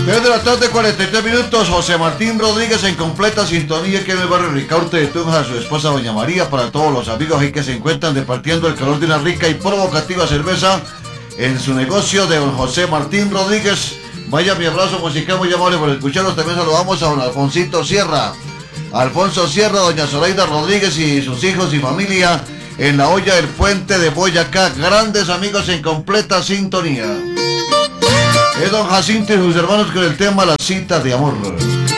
3 de la tarde, 43 minutos. José Martín Rodríguez en completa sintonía aquí en el barrio Ricaurte de Tunja, a su esposa Doña María, para todos los amigos ahí que se encuentran departiendo el calor de una rica y provocativa cerveza en su negocio de don José Martín Rodríguez. Vaya mi abrazo musical muy amable por escucharnos. También saludamos a don Alfonsito Sierra, Alfonso Sierra, doña Zoraida Rodríguez y sus hijos y familia en la olla del puente de Boyacá. Grandes amigos en completa sintonía. Es don Jacinto y sus hermanos con el tema La Cita de Amor.